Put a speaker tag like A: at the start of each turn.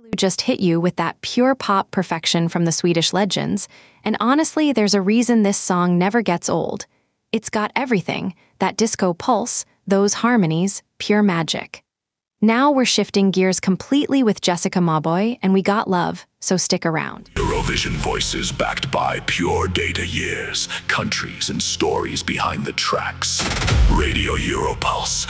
A: Just hit you with that pure pop perfection from the Swedish legends, and honestly, there's a reason this song never gets old. It's got everything, that disco pulse, those harmonies, pure magic. Now we're shifting gears completely with Jessica Mauboy, and we got love, so stick around.
B: Eurovision voices backed by pure data years, countries and stories behind the tracks. Radio Europulse,